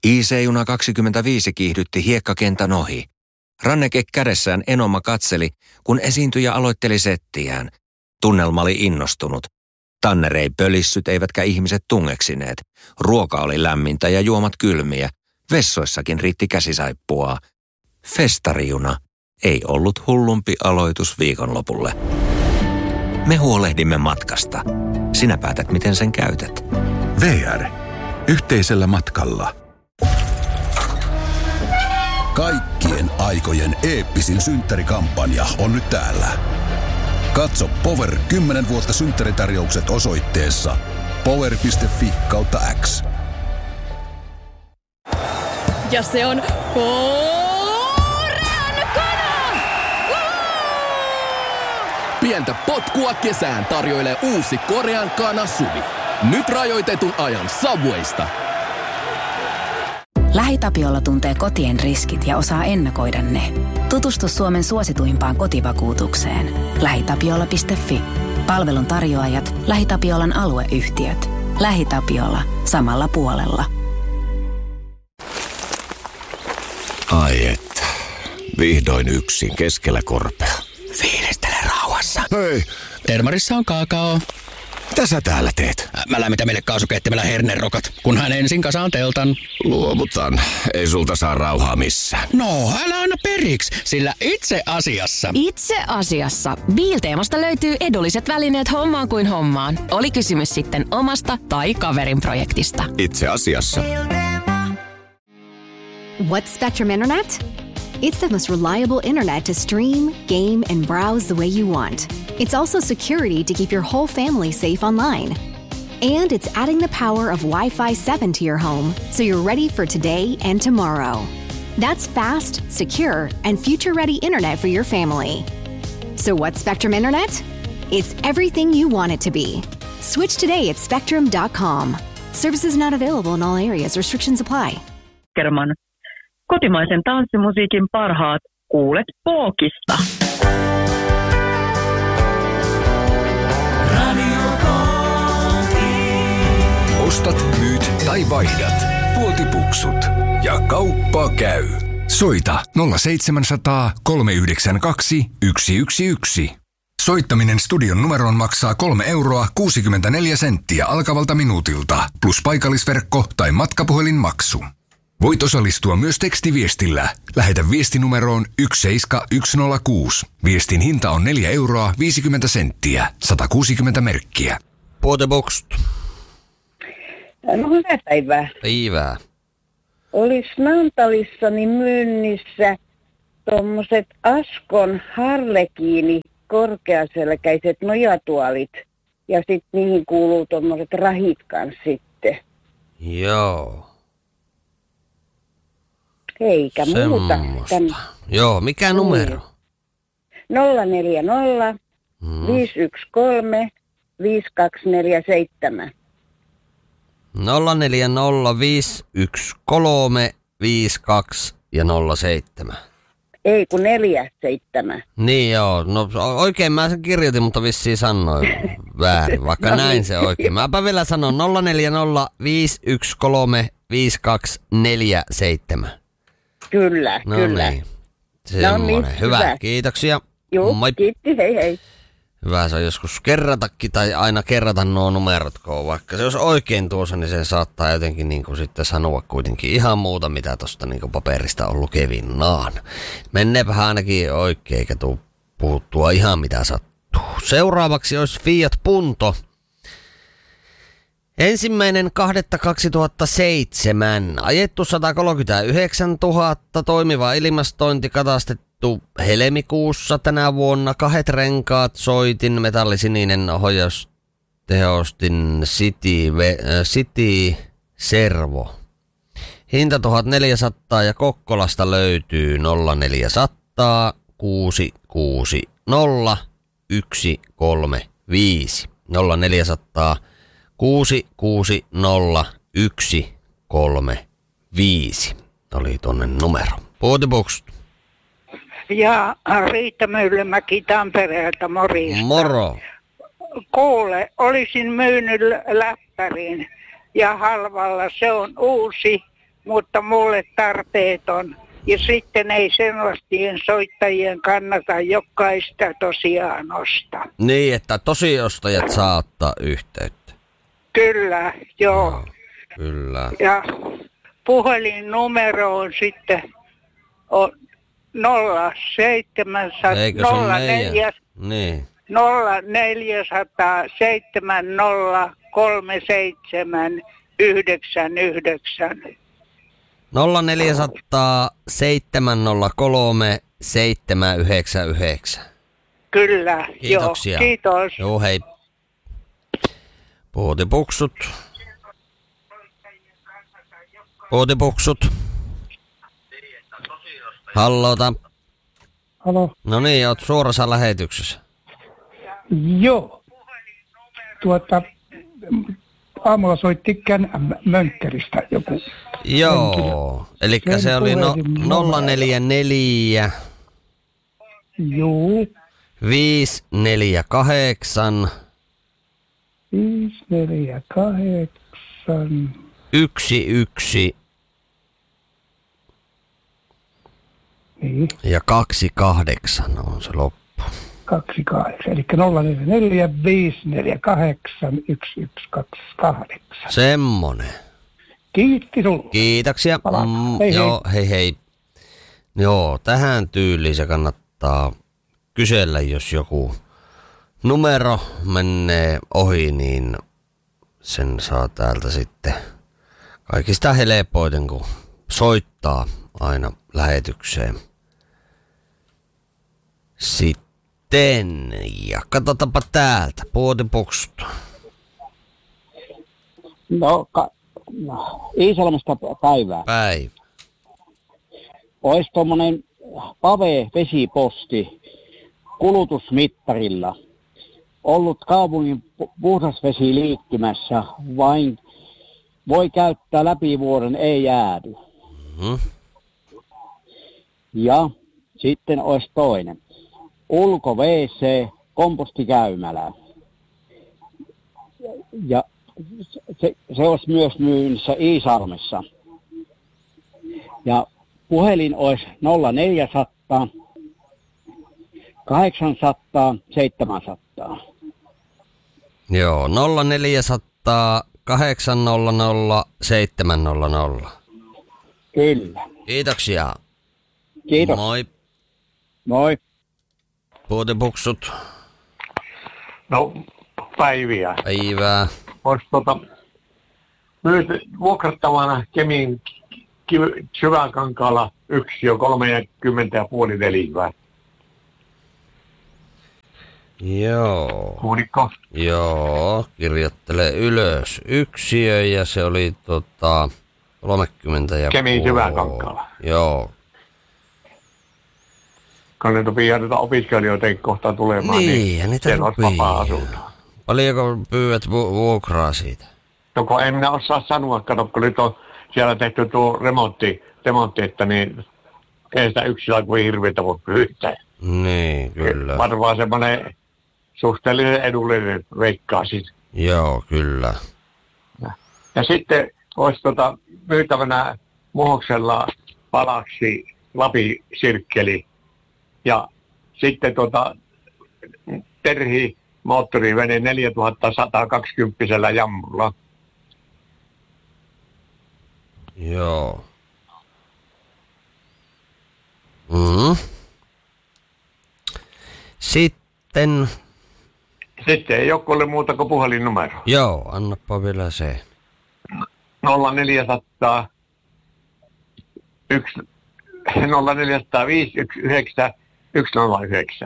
IC-juna 25 kiihdytti hiekkakentän ohi. Ranneke kädessään Enoma katseli, kun esiintyjä aloitteli settiään. Tunnelma oli innostunut. Tanner ei pölissyt eivätkä ihmiset tungeksineet. Ruoka oli lämmintä ja juomat kylmiä. Vessoissakin riitti käsisaippuaa. Festarijuna ei ollut hullumpi aloitus viikonlopulle. Me huolehdimme matkasta. Sinä päätät, miten sen käytät. VR. Yhteisellä matkalla. Kaikkien aikojen eeppisin synttärikampanja on nyt täällä. Katso Power 10 vuotta synttäritarjoukset osoitteessa power.fi/X. Ja se on korean kana! Pientä potkua kesään tarjoilee uusi korean kana Suvi. Nyt rajoitetun ajan Subwaysta. LähiTapiola tuntee kotien riskit ja osaa ennakoida ne. Tutustu Suomen suosituimpaan kotivakuutukseen. LähiTapiola.fi. Palvelun tarjoajat, LähiTapiolan alueyhtiöt. LähiTapiola. Samalla puolella. Ai että. Vihdoin yksin keskellä korpea. Fiilistele rauhassa. Hei, termarissa on kaakao. Mitä sä täällä teet? Mä lämmitän meille kaasukeittimellä hernerokat, kun hän ensin kasaan teltan. Luovutan. Ei sulta saa rauhaa missään. No, älä anna periksi, sillä itse asiassa... Itse asiassa Biilteemasta löytyy edulliset välineet hommaan kuin hommaan. Oli kysymys sitten omasta tai kaverin projektista. Itse asiassa. What's Spectrum Internet? It's the most reliable internet to stream, game, and browse the way you want. It's also security to keep your whole family safe online. And it's adding the power of Wi-Fi 7 to your home, so you're ready for today and tomorrow. That's fast, secure, and future-ready internet for your family. So what's Spectrum Internet? It's everything you want it to be. Switch today at spectrum.com. Services not available in all areas. Restrictions apply. Kerman. Kotimaisen tanssimusiikin parhaat kuulet Pookista. Ostat, myyt tai vaihdat. Tuotipuksut. Ja kauppa käy. Soita 0700 392 111. Soittaminen studion numeroon maksaa 3,64 € alkavalta minuutilta, plus paikallisverkko tai matkapuhelinmaksu. Voit osallistua myös tekstiviestillä. Lähetä viestinumeroon 17106. Viestin hinta on 4,50 €, 160 merkkiä. Puotebokst. No hyvää päivää. Päivää. Olisi Naantalissani myynnissä tommoset Askon harlekiini korkeaselkäiset nojatuolit. Ja sitten niihin kuuluu tommoset rahit kans sitten. Joo. Eikä muuta. Joo, mikä numero? 040 513 5247. 040 513 52 ja 07. Ei kun 47. Niin joo, no oikein mä sen kirjoitin, mutta vissiin sanoin väärin, vaikka no, näin se oikein. Mäpä vielä sanon 040 513 5247. Kyllä, no kyllä. Niin. Semmoinen. Niin, hyvä, kiitoksia. Joo, moi. kiitti, hei hei. Hyvä se on joskus kerratakin tai aina kerrata nuo numerot, kun vaikka se olisi oikein tuossa, niin sen saattaa jotenkin niin kuin sitten sanoa kuitenkin ihan muuta, mitä tuosta niin kuin paperista on lukevinnaan. Menneepähän ainakin oikein, eikä tuu puhuttua ihan mitä sattuu. Seuraavaksi olisi Fiat Punto. 1.2.2007. Ajettu 139 000, toimiva ilmastointi katastettu helmikuussa tänä vuonna. 2 renkaat, soitin, metallisininen ohjaustehostin City Servo. Hinta 1400 ja Kokkolasta löytyy 0400 660 135. 0400 660 135 oli tonne numero. Puotibox. Ja Riitta Myllymäki Tampereelta, morjesta. Moro. Kuule, olisin myynyt läppärin ja halvalla. Se on uusi mutta mulle tarpeeton. Ja sitten ei sellaisten soittajien kannata, jotka ei sitä tosiaan osta. Niin, että tosiostajat saa ottaa yhteyttä. Kyllä, joo. No, kyllä. Ja puhelinnumero on sitten 0700 Eikö se ole 04 meidän? Niin. 0400 70 37 99. 0400 703 799. Kyllä, Kiitoksia. joo. Kiitos. Joo, hei. Puutipuksut. Puutipuksut. Hallota. Halo. No niin, oot suorassa lähetyksessä. Joo. Aamulla soitti Mönkkäristä joku. Joo, eli se oli 044 Juu. 548 548 11 niin. ja 28 on se loppu. 28, eli 044 548 1128. Semmonen. Kiitti sulle. Kiitoksia. Hei, joo, hei. Joo, tähän tyyliin se kannattaa kysellä, jos joku numero menee ohi, niin sen saa täältä sitten kaikista helpoiten, kun soittaa aina lähetykseen. Sitten, ja katsotaanpa täältä, puotipuksut. No, Iisalmesta päivää. Päivä. Olisi tuommoinen PAVE-vesiposti kulutusmittarilla ollut kaupungin puhdasvesiliittymässä, vain voi käyttää läpi vuoden, ei jäädy. Mm-hmm. Ja sitten olisi toinen. Ulko-WC, kompostikäymälä. Ja se olisi myös myynnissä Iisalmessa. Ja puhelin olisi 0400 800 700. Joo, 0400 800 700. Kyllä. Kiitoksia. Kiitos. Moi. Moi. Puutipuksut. No, päiviä. Päivää. Olisi vuokrattavana Kemin Syvänkankaalla yksiö 30,5 neliötä. Joo. Kuuliko? Joo, kirjoittele ylös. Yksiö ja se oli 30 ja Kemin Syvänkankaalla. Joo. Kannattaa jäädä opiskelijoita kohtaan tulemaan, niin niitä siellä olisi vapaa-asunto. Paljonko pyydät vuokraa siitä? No kun en minä osaa sanoa, kato, kun nyt on siellä tehty tuo remontti, että niin ei sitä yksilöä kuin hirveätä voi pyytää. Niin, kyllä. Varmaan semmoinen suhteellisen edullinen veikkaisin. Joo, kyllä. Ja sitten olisi myytävänä Muhoksella palaksi Lapi-sirkkeli. Ja sitten Terhi moottorivene 4120 jammulla. Joo. Mm. Sitten ei ole muuta kuin puhelinnumero. Joo, annapa vielä se. 0400 519 109.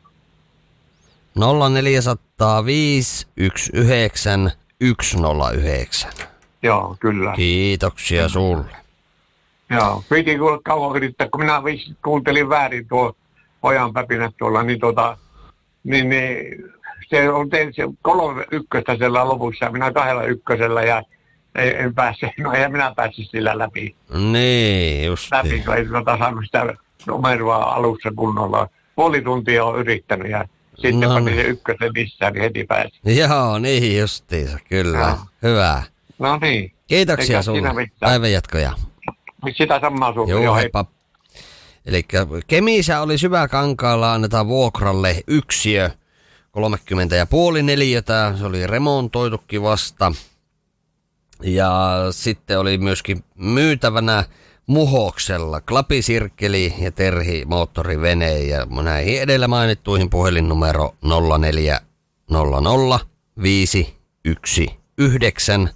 0400 519 109. Joo, kyllä. Kiitoksia sulle. Joo, piti kauan yrittää, kun minä kuuntelin väärin tuo pojan päpinät tuolla, niin se on se 3 ykköstä siellä lopussa ja minä 2 ykkösellä ja en pääse, no eihän minä päässyt sillä läpi. Niin, just. Läpi, kun ei saanut sitä numeroa alussa kunnolla. Puoli tuntia on yrittänyt ja sitten pani se ykkösen missään, niin heti pääsi. Joo, niin justiinsa, kyllä. Ja. Hyvä. No niin. Kiitoksia sulle. Päivänjatkoja. Sitä samaa sun. Joo, heippa. Elikkä Kemissä oli Syväkankaalla, annetaan vuokralle yksiö, 30,5 neliötä, se oli remontoitukin vasta. Ja sitten oli myöskin myytävänä Muhoksella klapisirkkeli ja terhi moottorivene, ja näihin edellä mainittuihin puhelinnumero 0400 519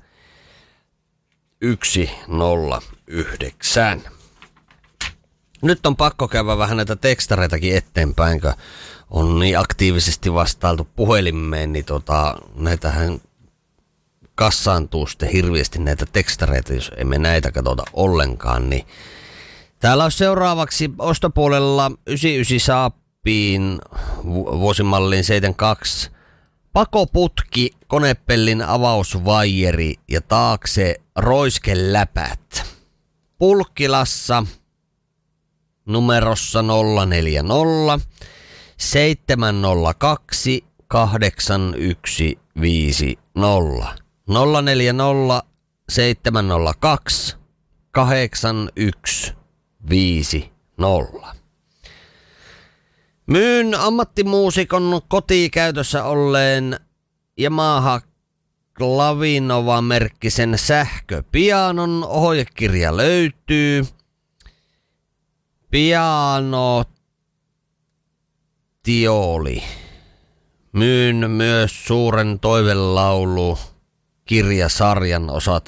109. Nyt on pakko käydä vähän näitä tekstareitakin eteenpäin, kun on niin aktiivisesti vastailtu puhelimeen, niin näitähän kassaantuu sitten hirveästi näitä tekstareita, jos emme näitä katsota ollenkaan. Niin täällä on seuraavaksi ostopuolella 99 Saappiin vuosimallin 72 pakoputki, konepellin avausvaijeri ja taakse roiskeläpät. Pulkkilassa numerossa 040 702 8150. 040 702 8150. Myyn ammattimuusikon kotikäytössä olleen Yamaha Klavinova-merkkisen sähköpianon. Ohjekirja löytyy. Piano Tioli. Myyn myös suuren toivelaulu kirjasarjan osat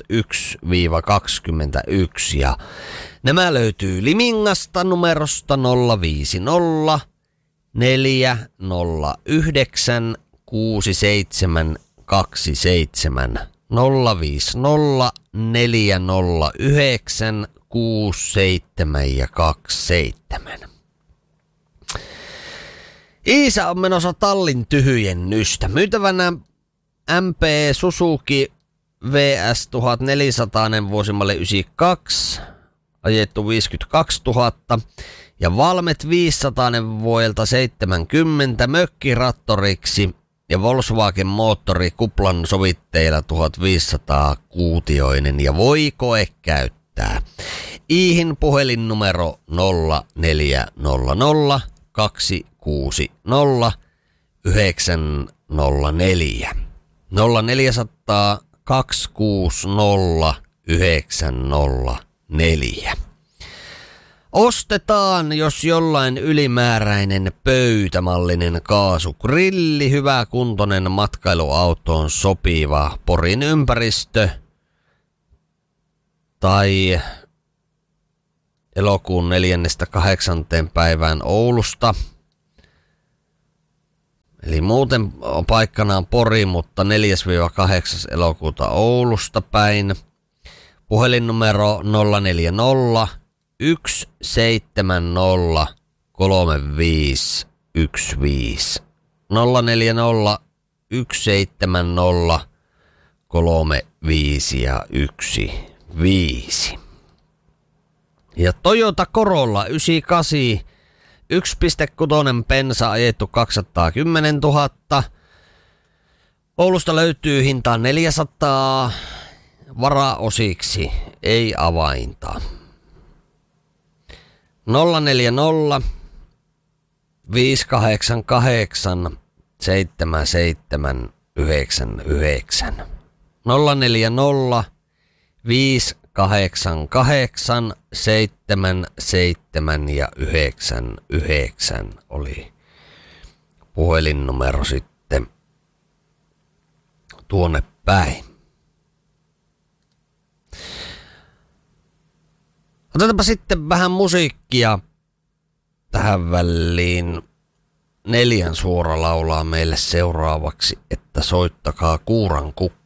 1-21 ja nämä löytyy Limingasta numerosta 050 409 6727 050 409 67 ja 27. Iisa on menossa tallin tyhjennystä. Myytävänä MP Suzuki VS 1400 vuosimalli 92, ajettu 52 000 ja Valmet 500 vuodelta 70 mökkirattoriksi ja Volkswagen moottori kuplan sovitteilla 1500 kuutioinen ja voi koe käyttää. Iihin puhelinnumero 0400 260 904. 0400 260 904. Ostetaan, jos jollain ylimääräinen pöytämallinen kaasugrilli, hyväkuntoinen matkailuautoon sopiva, Porin ympäristö tai elokuun 4.–8. päivään Oulusta. Eli muuten paikkanaan Pori, mutta 4.–8. elokuuta Oulusta päin. Puhelinnumero 040 170 3515. 040 170 35 ja 15. Ja Toyota Corolla 98, 1.6 pensa ajettu 210 000. Oulusta löytyy hintaan 400, varaosiksi, ei avainta. 040 588 7799. 040 588 77 ja 99 oli puhelinnumero sitten tuonne päin. Otetaanpa sitten vähän musiikkia tähän väliin. 4 suora laulaa meille seuraavaksi, että soittakaa kuuran kukka.